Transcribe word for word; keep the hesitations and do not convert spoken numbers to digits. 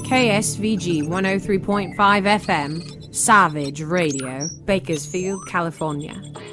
K S V G one oh three point five F M, Savage Radio, Bakersfield, California.